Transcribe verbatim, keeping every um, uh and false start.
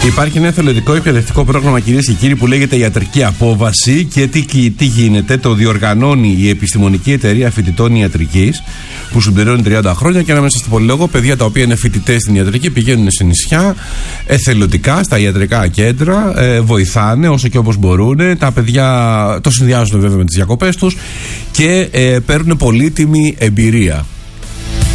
Υπάρχει ένα εθελοντικό εκπαιδευτικό πρόγραμμα, κυρίες και κύριοι, που λέγεται Ιατρική Απόβαση. Και τι, τι γίνεται, το διοργανώνει η Επιστημονική Εταιρεία Φοιτητών Ιατρικής, που συμπληρώνει τριάντα χρόνια. Και ανάμεσα στο πολυλόγο, παιδιά τα οποία είναι φοιτητές στην ιατρική πηγαίνουν σε νησιά εθελοντικά, στα ιατρικά κέντρα, ε, βοηθάνε όσο και όπως μπορούν. Τα παιδιά το συνδυάζουν βέβαια με τις διακοπές τους και ε, παίρνουν πολύτιμη εμπειρία.